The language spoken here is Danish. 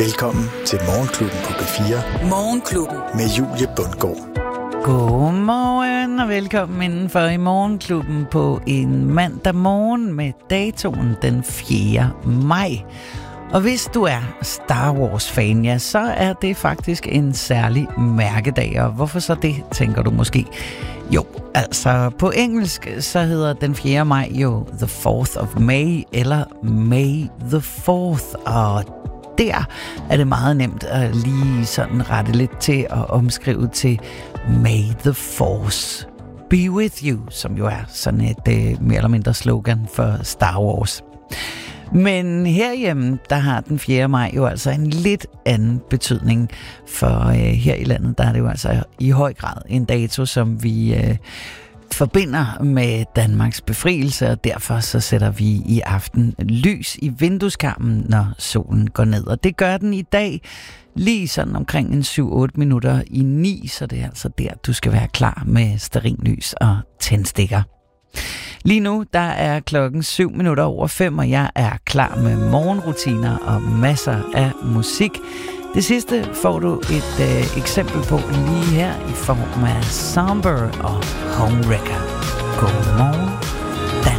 Velkommen til Morgenklubben på B4. Morgenklubben. Med Julie Bundgaard. Godmorgen og velkommen indenfor i Morgenklubben på en mandag morgen med datoen den 4. maj. Og hvis du er Star Wars-fan, ja, så er det faktisk en særlig mærkedag. Og hvorfor så det, tænker du måske? Jo, altså på engelsk så hedder den 4. maj jo The 4th of May eller May the 4th. Og der er det meget nemt at lige sådan rette lidt til at omskrive til May the Force be with you, som jo er sådan et mere eller mindre slogan for Star Wars. Men herhjemme, der har den 4. maj jo altså en lidt anden betydning, for her i landet, der er det jo altså i høj grad en dato, som vi forbinder med Danmarks befrielse, og derfor så sætter vi i aften lys i vindueskarmen, når solen går ned. Og det gør den i dag lige sådan omkring en 7-8 minutter i 9, så det er altså der, du skal være klar med stearinlys og tændstikker. Lige nu, der er klokken 5:07, og jeg er klar med morgenrutiner og masser af musik. Det sidste får du et eksempel på lige her i form af Somber og Homewrecker. Godmorgen.